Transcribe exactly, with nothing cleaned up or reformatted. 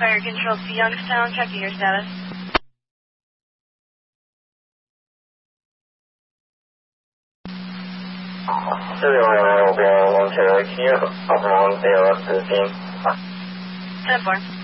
Fire Control to Youngstown, checking your status. 这里我有边往前，可以好不容易有资金。 ten four.